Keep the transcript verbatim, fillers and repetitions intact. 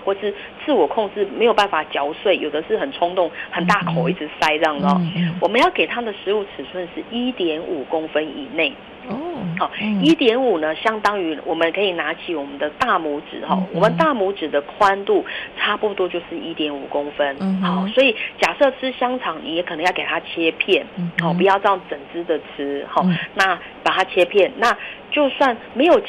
或是自我控制没有办法嚼碎，有的是很冲动很大口一直塞这样的哦。我们要给他的食物尺寸是 一点五公分以内。 哦， 好，一点五呢，相当于我们可以拿起我们的大拇指哈，我们大拇指的宽度差不多就是一点五公分。好，所以假设吃香肠，你也可能要给它切片，好，不要这样整只的吃，好，那把它切片，那就算没有